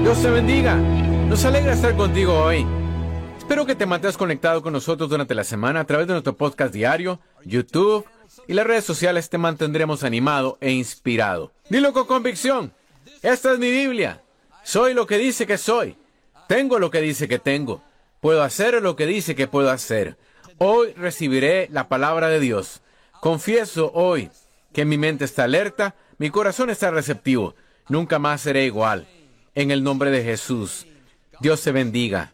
Dios te bendiga. Nos alegra estar contigo hoy. Espero que te mantengas conectado con nosotros durante la semana a través de nuestro podcast diario, YouTube y las redes sociales. Te mantendremos animado e inspirado. Dilo con convicción. Esta es mi Biblia. Soy lo que dice que soy. Tengo lo que dice que tengo. Puedo hacer lo que dice que puedo hacer. Hoy recibiré la palabra de Dios. Confieso hoy que mi mente está alerta, mi corazón está receptivo. Nunca más seré igual. En el nombre de Jesús, Dios te bendiga.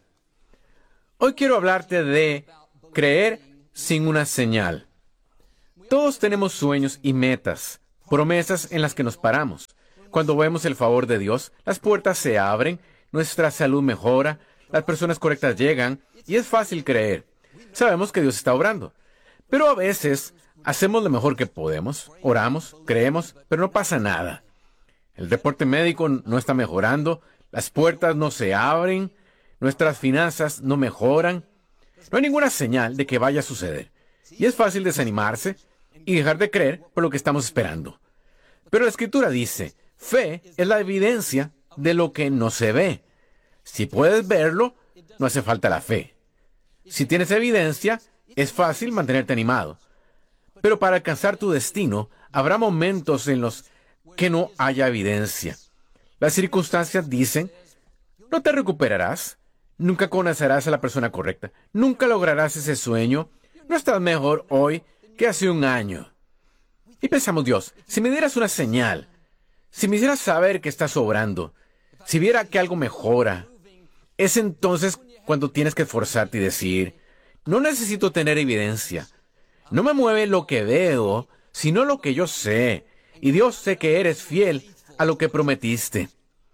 Hoy quiero hablarte de creer sin una señal. Todos tenemos sueños y metas, promesas en las que nos paramos. Cuando vemos el favor de Dios, las puertas se abren, nuestra salud mejora, las personas correctas llegan y es fácil creer. Sabemos que Dios está obrando. Pero a veces hacemos lo mejor que podemos, oramos, creemos, pero no pasa nada. El reporte médico no está mejorando, las puertas no se abren, nuestras finanzas no mejoran. No hay ninguna señal de que vaya a suceder. Y es fácil desanimarse y dejar de creer por lo que estamos esperando. Pero la Escritura dice, fe es la evidencia de lo que no se ve. Si puedes verlo, no hace falta la fe. Si tienes evidencia, es fácil mantenerte animado. Pero para alcanzar tu destino, habrá momentos en los que no haya evidencia. Las circunstancias dicen, no te recuperarás, nunca conocerás a la persona correcta, nunca lograrás ese sueño, no estás mejor hoy que hace un año. Y pensamos, Dios, si me dieras una señal, si me hicieras saber que estás obrando, si viera que algo mejora, es entonces cuando tienes que esforzarte y decir, no necesito tener evidencia, no me mueve lo que veo, sino lo que yo sé. Y Dios, sé que eres fiel a lo que prometiste.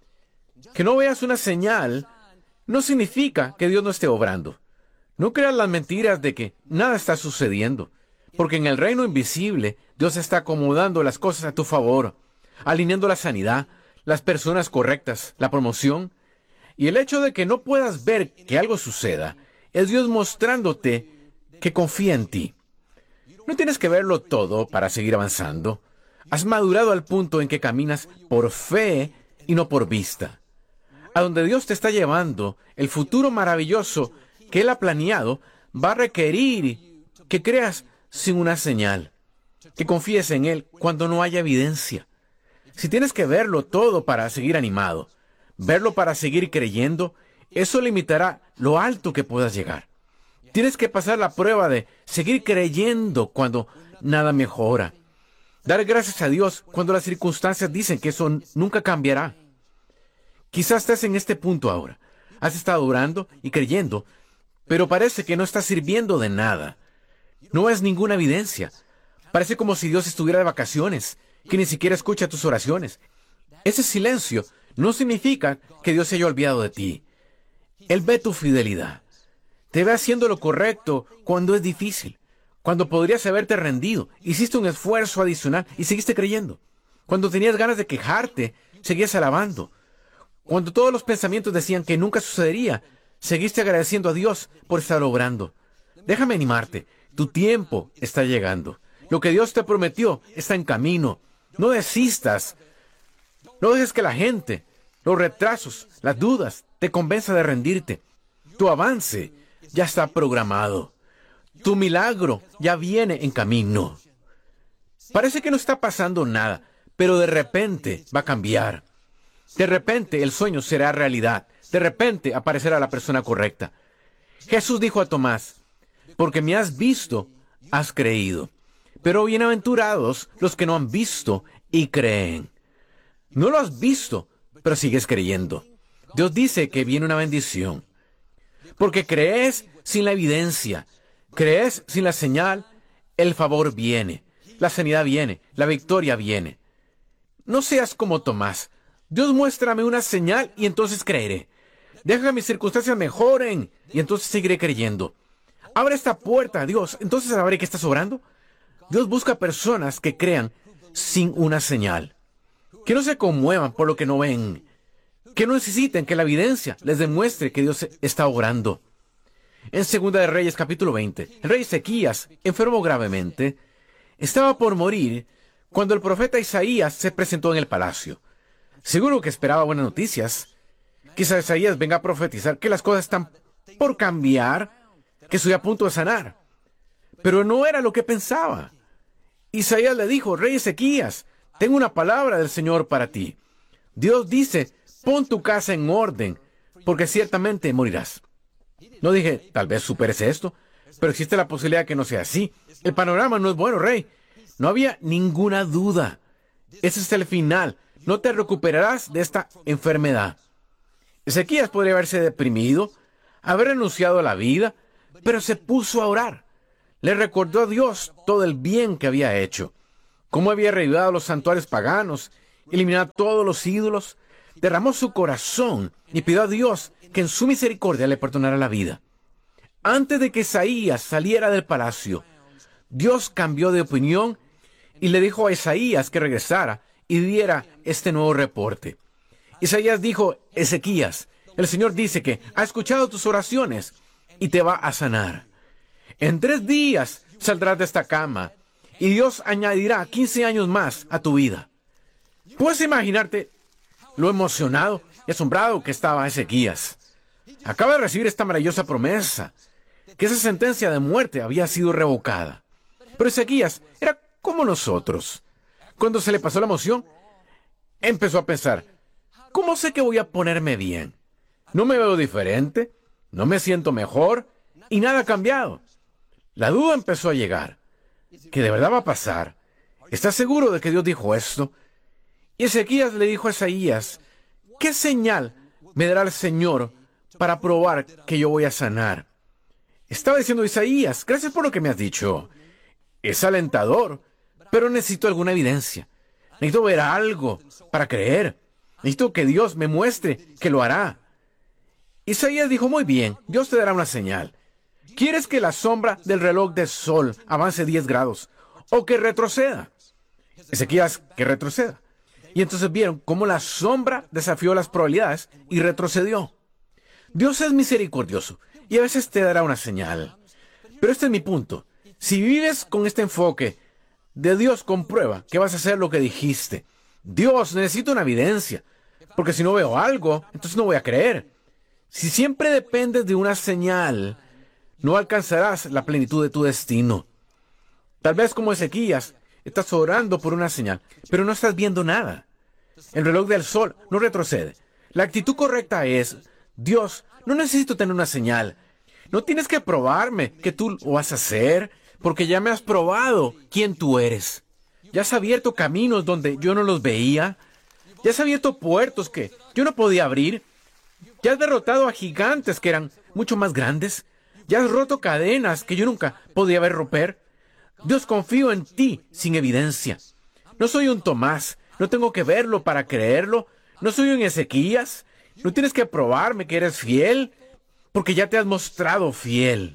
Que no veas una señal no significa que Dios no esté obrando. No creas las mentiras de que nada está sucediendo, porque en el reino invisible Dios está acomodando las cosas a tu favor, alineando la sanidad, las personas correctas, la promoción. Y el hecho de que no puedas ver que algo suceda es Dios mostrándote que confía en ti. No tienes que verlo todo para seguir avanzando. Has madurado al punto en que caminas por fe y no por vista. A donde Dios te está llevando, el futuro maravilloso que Él ha planeado va a requerir que creas sin una señal, que confíes en Él cuando no haya evidencia. Si tienes que verlo todo para seguir animado, verlo para seguir creyendo, eso limitará lo alto que puedas llegar. Tienes que pasar la prueba de seguir creyendo cuando nada mejora. Dar gracias a Dios cuando las circunstancias dicen que eso nunca cambiará. Quizás estés en este punto ahora. Has estado orando y creyendo, pero parece que no está sirviendo de nada. No ves ninguna evidencia. Parece como si Dios estuviera de vacaciones, que ni siquiera escucha tus oraciones. Ese silencio no significa que Dios se haya olvidado de ti. Él ve tu fidelidad. Te ve haciendo lo correcto cuando es difícil. Cuando podrías haberte rendido, hiciste un esfuerzo adicional y seguiste creyendo. Cuando tenías ganas de quejarte, seguías alabando. Cuando todos los pensamientos decían que nunca sucedería, seguiste agradeciendo a Dios por estar obrando. Déjame animarte, tu tiempo está llegando. Lo que Dios te prometió está en camino. No desistas. No dejes que la gente, los retrasos, las dudas, te convenza de rendirte. Tu avance ya está programado. Tu milagro ya viene en camino. Parece que no está pasando nada, pero de repente va a cambiar. De repente el sueño será realidad. De repente aparecerá la persona correcta. Jesús dijo a Tomás, porque me has visto, has creído. Pero bienaventurados los que no han visto y creen. No lo has visto, pero sigues creyendo. Dios dice que viene una bendición. Porque crees sin la evidencia. Crees sin la señal, el favor viene, la sanidad viene, la victoria viene. No seas como Tomás. Dios, muéstrame una señal y entonces creeré. Deja que mis circunstancias mejoren y entonces seguiré creyendo. Abre esta puerta, Dios, entonces sabré que estás obrando. Dios busca personas que crean sin una señal, que no se conmuevan por lo que no ven, que no necesiten que la evidencia les demuestre que Dios está obrando. En 2 de Reyes, capítulo 20, el rey Ezequías, enfermo gravemente, estaba por morir cuando el profeta Isaías se presentó en el palacio. Seguro que esperaba buenas noticias. Quizá Isaías venga a profetizar que las cosas están por cambiar, que estoy a punto de sanar. Pero no era lo que pensaba. Isaías le dijo: Rey Ezequías, tengo una palabra del Señor para ti. Dios dice: pon tu casa en orden, porque ciertamente morirás. No dije: tal vez superes esto, pero existe la posibilidad que no sea así. El panorama no es bueno, rey. No había ninguna duda. Ese es el final. No te recuperarás de esta enfermedad. Ezequías podría haberse deprimido, haber renunciado a la vida, pero se puso a orar. Le recordó a Dios todo el bien que había hecho, cómo había reavivado los santuarios paganos, eliminado todos los ídolos, derramó su corazón y pidió a Dios que en su misericordia le perdonara la vida. Antes de que Isaías saliera del palacio, Dios cambió de opinión y le dijo a Isaías que regresara y diera este nuevo reporte. Isaías dijo: Ezequías, el Señor dice que ha escuchado tus oraciones y te va a sanar. En 3 días saldrás de esta cama y Dios añadirá 15 años más a tu vida. ¿Puedes imaginarte lo emocionado y asombrado que estaba Ezequías? Acaba de recibir esta maravillosa promesa, que esa sentencia de muerte había sido revocada. Pero Ezequías era como nosotros. Cuando se le pasó la emoción, empezó a pensar: ¿cómo sé que voy a ponerme bien? No me veo diferente, no me siento mejor y nada ha cambiado. La duda empezó a llegar. ¿Qué de verdad va a pasar? ¿Estás seguro de que Dios dijo esto? Y Ezequías le dijo a Isaías: ¿qué señal me dará el Señor para probar que yo voy a sanar? Estaba diciendo Isaías: gracias por lo que me has dicho. Es alentador, pero necesito alguna evidencia. Necesito ver algo para creer. Necesito que Dios me muestre que lo hará. Isaías dijo: muy bien, Dios te dará una señal. ¿Quieres que la sombra del reloj del sol avance 10 grados o que retroceda? Ezequías: que retroceda. Y entonces vieron cómo la sombra desafió las probabilidades y retrocedió. Dios es misericordioso y a veces te dará una señal. Pero este es mi punto. Si vives con este enfoque de Dios, comprueba que vas a hacer lo que dijiste. Dios, necesita una evidencia, porque si no veo algo, entonces no voy a creer. Si siempre dependes de una señal, no alcanzarás la plenitud de tu destino. Tal vez como Ezequías, estás orando por una señal, pero no estás viendo nada. El reloj del sol no retrocede. La actitud correcta es: Dios, no necesito tener una señal. No tienes que probarme que tú lo vas a hacer, porque ya me has probado quién tú eres. Ya has abierto caminos donde yo no los veía. Ya has abierto puertos que yo no podía abrir. Ya has derrotado a gigantes que eran mucho más grandes. Ya has roto cadenas que yo nunca podía ver romper. Dios, confío en ti sin evidencia. No soy un Tomás. No tengo que verlo para creerlo. No soy un Ezequías. No tienes que probarme que eres fiel, porque ya te has mostrado fiel.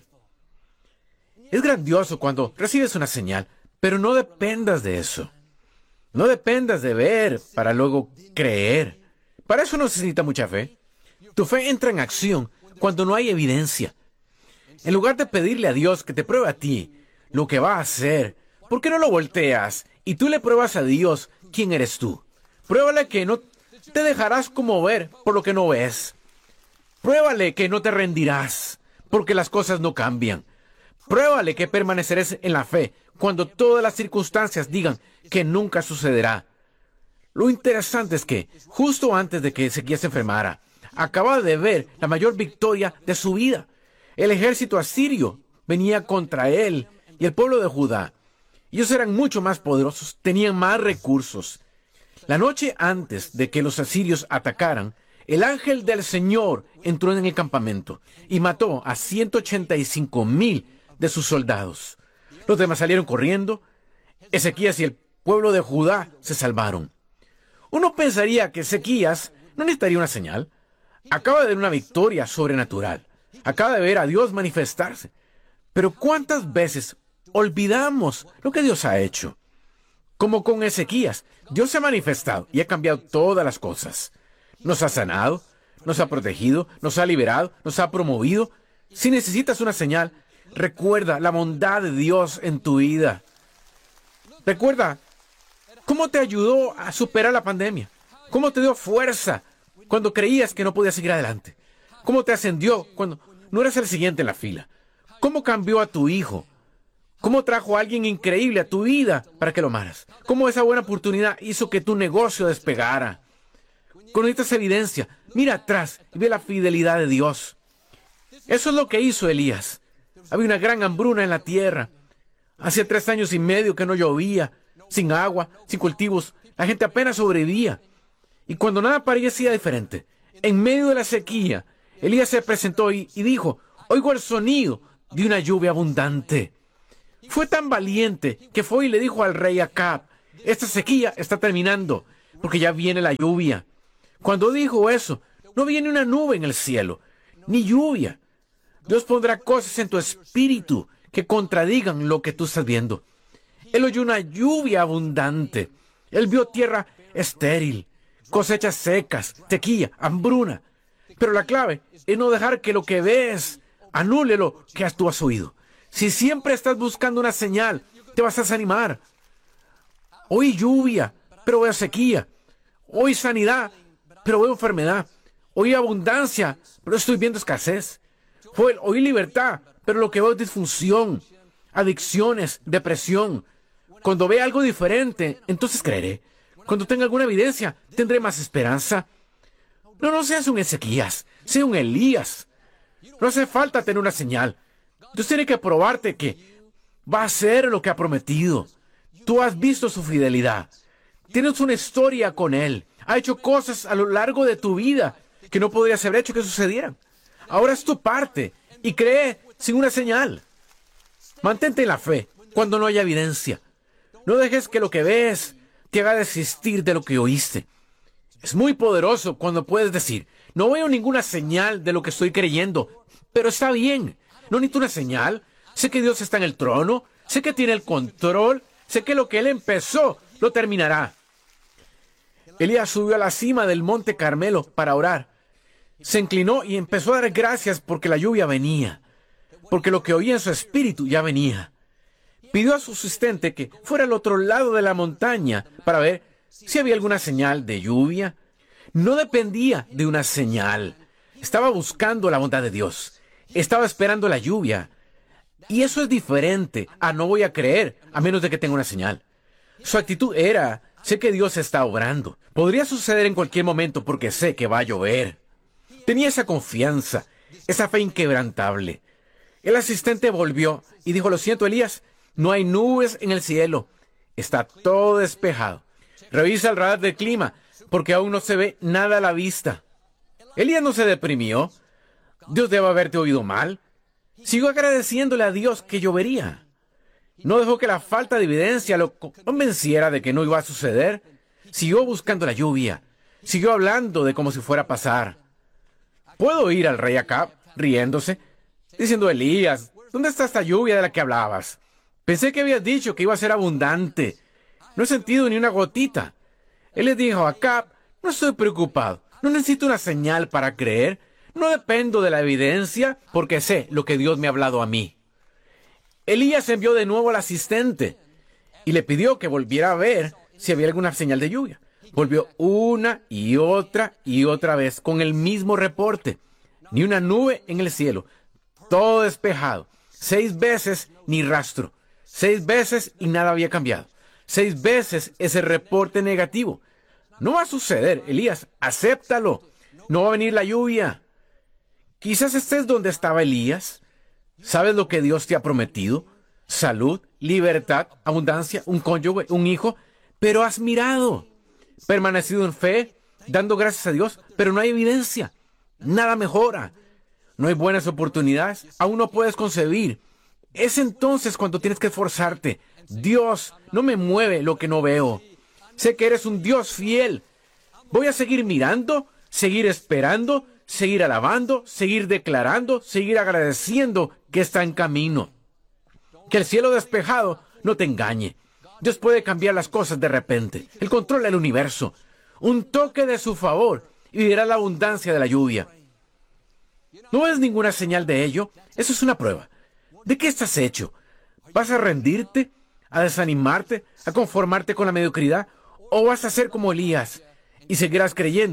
Es grandioso cuando recibes una señal, pero no dependas de eso. No dependas de ver para luego creer. Para eso no necesita mucha fe. Tu fe entra en acción cuando no hay evidencia. En lugar de pedirle a Dios que te pruebe a ti lo que va a hacer, ¿por qué no lo volteas y tú le pruebas a Dios quién eres tú? Pruébale que no te dejarás conmover por lo que no ves. Pruébale que no te rendirás porque las cosas no cambian. Pruébale que permanecerás en la fe cuando todas las circunstancias digan que nunca sucederá. Lo interesante es que, justo antes de que Ezequías se enfermara, acababa de ver la mayor victoria de su vida. El ejército asirio venía contra él y el pueblo de Judá. Ellos eran mucho más poderosos, tenían más recursos. La noche antes de que los asirios atacaran, el ángel del Señor entró en el campamento y mató a 185,000 de sus soldados. Los demás salieron corriendo. Ezequías y el pueblo de Judá se salvaron. Uno pensaría que Ezequías no necesitaría una señal. Acaba de ver una victoria sobrenatural. Acaba de ver a Dios manifestarse. Pero ¿cuántas veces olvidamos lo que Dios ha hecho? Como con Ezequías, Dios se ha manifestado y ha cambiado todas las cosas. Nos ha sanado, nos ha protegido, nos ha liberado, nos ha promovido. Si necesitas una señal, recuerda la bondad de Dios en tu vida. Recuerda cómo te ayudó a superar la pandemia, cómo te dio fuerza cuando creías que no podías seguir adelante? ¿Cómo te ascendió cuando no eras el siguiente en la fila? ¿Cómo cambió a tu hijo? ¿Cómo trajo a alguien increíble a tu vida para que lo amaras? ¿Cómo esa buena oportunidad hizo que tu negocio despegara? Cuando necesitas evidencia, mira atrás y ve la fidelidad de Dios. Eso es lo que hizo Elías. Había una gran hambruna en la tierra. Hacía 3 años y medio que no llovía, sin agua, sin cultivos. La gente apenas sobrevivía. Y cuando nada parecía diferente, en medio de la sequía, Elías se presentó y dijo: oigo el sonido de una lluvia abundante. Fue tan valiente que fue y le dijo al rey Acab: esta sequía está terminando, porque ya viene la lluvia. Cuando dijo eso, no viene una nube en el cielo, ni lluvia. Dios pondrá cosas en tu espíritu que contradigan lo que tú estás viendo. Él oyó una lluvia abundante. Él vio tierra estéril, cosechas secas, sequía, hambruna. Pero la clave es no dejar que lo que ves anule lo que tú has oído. Si siempre estás buscando una señal, te vas a desanimar. Oí lluvia, pero veo sequía. Oí sanidad, pero veo enfermedad. Oí abundancia, pero estoy viendo escasez. Oí libertad, pero lo que veo es disfunción, adicciones, depresión. Cuando vea algo diferente, entonces creeré. Cuando tenga alguna evidencia, tendré más esperanza. No seas un Ezequías, sé un Elías. No hace falta tener una señal. Dios tiene que probarte que va a hacer lo que ha prometido. Tú has visto su fidelidad. Tienes una historia con Él. Ha hecho cosas a lo largo de tu vida que no podrías haber hecho que sucedieran. Ahora es tu parte y cree sin una señal. Mantente en la fe cuando no haya evidencia. No dejes que lo que ves te haga desistir de lo que oíste. Es muy poderoso cuando puedes decir: no veo ninguna señal de lo que estoy creyendo, pero está bien. No necesito una señal. Sé que Dios está en el trono. Sé que tiene el control. Sé que lo que Él empezó, lo terminará. Elías subió a la cima del monte Carmelo para orar. Se inclinó y empezó a dar gracias porque la lluvia venía, porque lo que oía en su espíritu ya venía. Pidió a su asistente que fuera al otro lado de la montaña para ver si había alguna señal de lluvia. No dependía de una señal. Estaba buscando la bondad de Dios. Estaba esperando la lluvia. Y eso es diferente a no voy a creer a menos de que tenga una señal. Su actitud era: sé que Dios está obrando. Podría suceder en cualquier momento porque sé que va a llover. Tenía esa confianza, esa fe inquebrantable. El asistente volvió y dijo: lo siento, Elías, no hay nubes en el cielo. Está todo despejado. Revisa el radar del clima, porque aún no se ve nada a la vista. Elías no se deprimió. Dios debe haberte oído mal. Siguió agradeciéndole a Dios que llovería. No dejó que la falta de evidencia lo convenciera de que no iba a suceder. Siguió buscando la lluvia. Siguió hablando de como si fuera a pasar. Puedo oír al rey Acab riéndose, diciendo: Elías, ¿dónde está esta lluvia de la que hablabas? Pensé que habías dicho que iba a ser abundante. No he sentido ni una gotita. Él le dijo a Acab: no estoy preocupado. No necesito una señal para creer. No dependo de la evidencia porque sé lo que Dios me ha hablado a mí. Elías envió de nuevo al asistente y le pidió que volviera a ver si había alguna señal de lluvia. Volvió una y otra vez con el mismo reporte. Ni una nube en el cielo. Todo despejado. 6 veces ni rastro. 6 veces y nada había cambiado. 6 veces ese reporte negativo. No va a suceder, Elías. Acéptalo. No va a venir la lluvia. Quizás estés donde estaba Elías. ¿Sabes lo que Dios te ha prometido? Salud, libertad, abundancia, un cónyuge, un hijo. Pero has mirado, permanecido en fe, dando gracias a Dios, pero no hay evidencia. Nada mejora. No hay buenas oportunidades. Aún no puedes concebir. Es entonces cuando tienes que esforzarte. Dios, no me mueve lo que no veo. Sé que eres un Dios fiel. Voy a seguir mirando, seguir esperando, seguir alabando, seguir declarando, seguir agradeciendo que está en camino. Que el cielo despejado no te engañe. Dios puede cambiar las cosas de repente. Él controla el universo. Un toque de su favor y verá la abundancia de la lluvia. ¿No ves ninguna señal de ello? Eso es una prueba. ¿De qué estás hecho? ¿Vas a rendirte? ¿A desanimarte? ¿A conformarte con la mediocridad? ¿O vas a ser como Elías y seguirás creyendo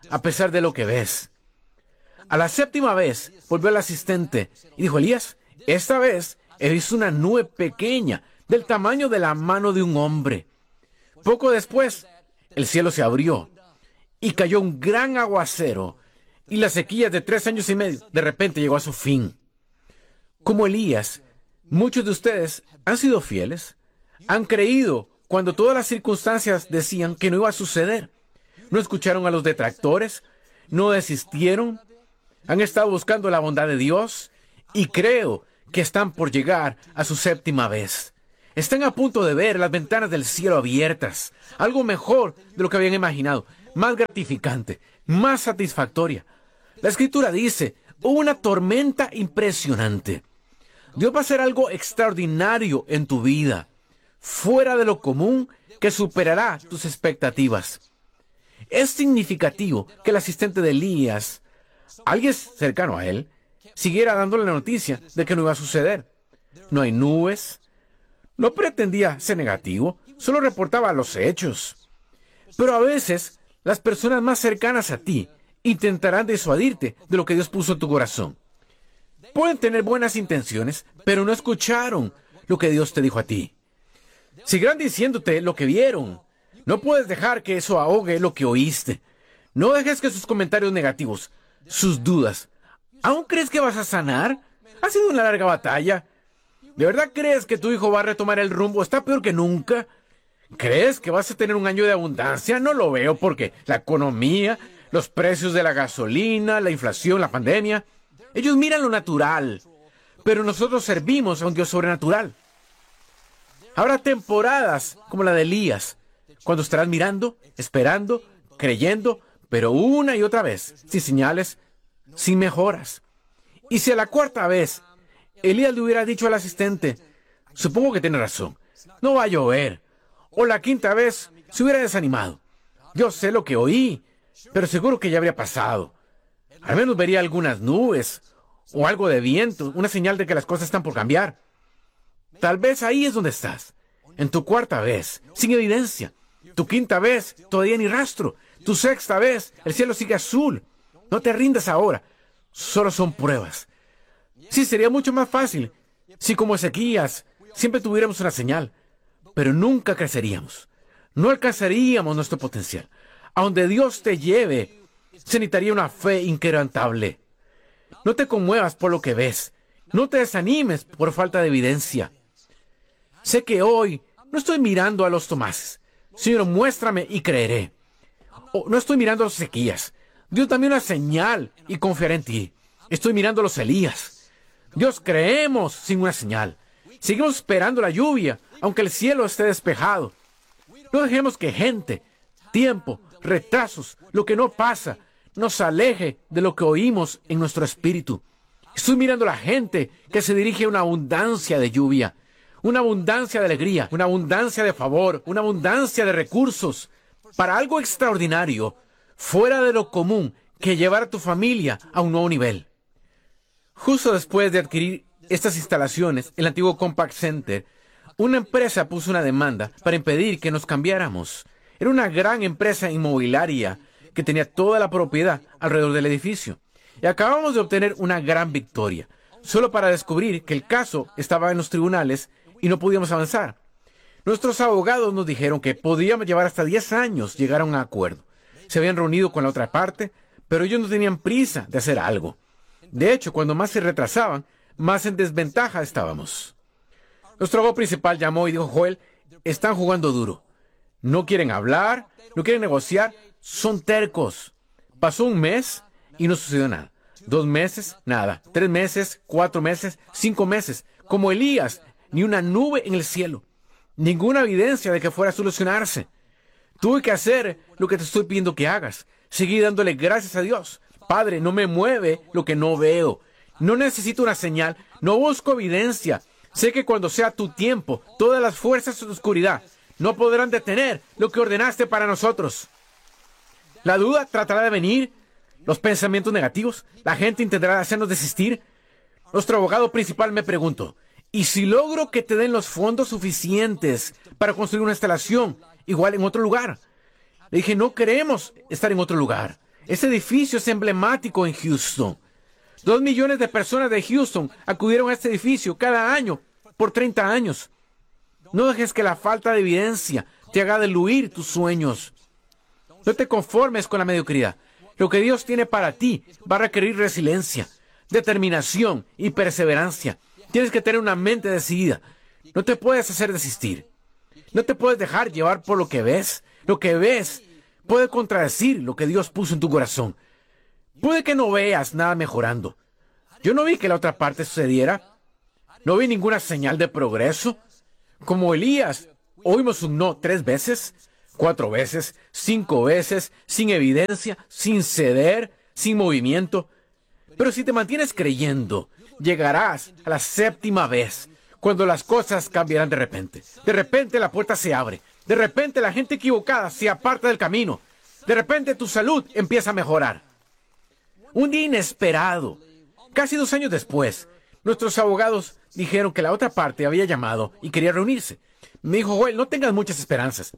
a pesar de lo que ves. A la séptima vez volvió el asistente y dijo: Elías, esta vez he visto una nube pequeña, del tamaño de la mano de un hombre. Poco después, el cielo se abrió y cayó un gran aguacero, y la sequía de 3 años y medio de repente llegó a su fin. Como Elías, muchos de ustedes han sido fieles, han creído cuando todas las circunstancias decían que no iba a suceder. No escucharon a los detractores, no desistieron, han estado buscando la bondad de Dios, y creo que están por llegar a su séptima vez. Están a punto de ver las ventanas del cielo abiertas, algo mejor de lo que habían imaginado, más gratificante, más satisfactoria. La Escritura dice: hubo una tormenta impresionante. Dios va a hacer algo extraordinario en tu vida, fuera de lo común, que superará tus expectativas. Es significativo que el asistente de Elías, alguien cercano a él, siguiera dándole la noticia de que no iba a suceder. No hay nubes. No pretendía ser negativo, solo reportaba los hechos. Pero a veces, las personas más cercanas a ti intentarán disuadirte de lo que Dios puso en tu corazón. Pueden tener buenas intenciones, pero no escucharon lo que Dios te dijo a ti. Seguirán diciéndote lo que vieron. No puedes dejar que eso ahogue lo que oíste. No dejes que sus comentarios negativos, sus dudas. ¿Aún crees que vas a sanar? Ha sido una larga batalla. ¿De verdad crees que tu hijo va a retomar el rumbo? ¿Está peor que nunca? ¿Crees que vas a tener un año de abundancia? No lo veo, porque la economía, los precios de la gasolina, la inflación, la pandemia, ellos miran lo natural, pero nosotros servimos a un Dios sobrenatural. Habrá temporadas como la de Elías, cuando estarás mirando, esperando, creyendo, pero una y otra vez, sin señales, sin mejoras. Y si a la cuarta vez Elías le hubiera dicho al asistente: supongo que tiene razón, no va a llover, o la quinta vez se hubiera desanimado: yo sé lo que oí, pero seguro que ya habría pasado. Al menos vería algunas nubes, o algo de viento, una señal de que las cosas están por cambiar. Tal vez ahí es donde estás, en tu cuarta vez, sin evidencia. Tu quinta vez, todavía ni rastro. Tu sexta vez, el cielo sigue azul. No te rindas ahora, solo son pruebas. Sí, sería mucho más fácil si, como Ezequías, siempre tuviéramos una señal, pero nunca creceríamos. No alcanzaríamos nuestro potencial. A donde Dios te lleve, se necesitaría una fe inquebrantable. No te conmuevas por lo que ves. No te desanimes por falta de evidencia. Sé que hoy no estoy mirando a los Tomases. Señor, muéstrame y creeré. No estoy mirando a los Ezequías. Dios, dame una señal y confiaré en ti. Estoy mirando a los Elías. Dios, creemos sin una señal. Seguimos esperando la lluvia, aunque el cielo esté despejado. No dejemos que gente, tiempo, retrasos, lo que no pasa, nos aleje de lo que oímos en nuestro espíritu. Estoy mirando a la gente que se dirige a una abundancia de lluvia, una abundancia de alegría, una abundancia de favor, una abundancia de recursos, para algo extraordinario, fuera de lo común, que llevar a tu familia a un nuevo nivel. Justo después de adquirir estas instalaciones, el antiguo Compaq Center, una empresa puso una demanda para impedir que nos cambiáramos. Era una gran empresa inmobiliaria que tenía toda la propiedad alrededor del edificio. Y acabamos de obtener una gran victoria, solo para descubrir que el caso estaba en los tribunales y no podíamos avanzar. Nuestros abogados nos dijeron que podíamos llevar hasta 10 años llegar a un acuerdo. Se habían reunido con la otra parte, pero ellos no tenían prisa de hacer algo. De hecho, cuando más se retrasaban, más en desventaja estábamos. Nuestro abogado principal llamó y dijo: Joel, están jugando duro. No quieren hablar, no quieren negociar, son tercos. Pasó un mes y no sucedió nada. 2 meses, nada. 3 meses, 4 meses, 5 meses. Como Elías, ni una nube en el cielo. Ninguna evidencia de que fuera a solucionarse. Tuve que hacer lo que te estoy pidiendo que hagas. Seguí dándole gracias a Dios. Padre, no me mueve lo que no veo. No necesito una señal. No busco evidencia. Sé que cuando sea tu tiempo, todas las fuerzas de la oscuridad no podrán detener lo que ordenaste para nosotros. La duda tratará de venir. Los pensamientos negativos. La gente intentará hacernos desistir. Nuestro abogado principal me preguntó: ¿y si logro que te den los fondos suficientes para construir una instalación igual en otro lugar? Le dije: no queremos estar en otro lugar. Ese edificio es emblemático en Houston. 2 millones de personas de Houston acudieron a este edificio cada año por 30 años. No dejes que la falta de evidencia te haga diluir tus sueños. No te conformes con la mediocridad. Lo que Dios tiene para ti va a requerir resiliencia, determinación y perseverancia. Tienes que tener una mente decidida. No te puedes hacer desistir. No te puedes dejar llevar por lo que ves. Lo que ves puede contradecir lo que Dios puso en tu corazón. Puede que no veas nada mejorando. Yo no vi que la otra parte sucediera. No vi ninguna señal de progreso. Como Elías, oímos un no 3 veces, 4 veces, 5 veces, sin evidencia, sin ceder, sin movimiento. Pero si te mantienes creyendo, llegarás a la 7ª vez, cuando las cosas cambiarán de repente. De repente la puerta se abre. De repente la gente equivocada se aparta del camino. De repente tu salud empieza a mejorar. Un día inesperado, casi 2 años después, nuestros abogados dijeron que la otra parte había llamado y quería reunirse. Me dijo: Joel, no tengas muchas esperanzas.